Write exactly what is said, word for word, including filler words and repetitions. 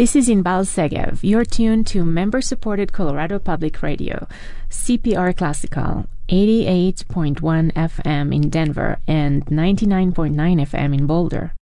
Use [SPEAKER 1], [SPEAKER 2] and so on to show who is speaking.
[SPEAKER 1] This is Inbal Segev. You're tuned to member-supported Colorado Public Radio, C P R Classical, eighty-eight point one F M in Denver and ninety-nine point nine F M in Boulder.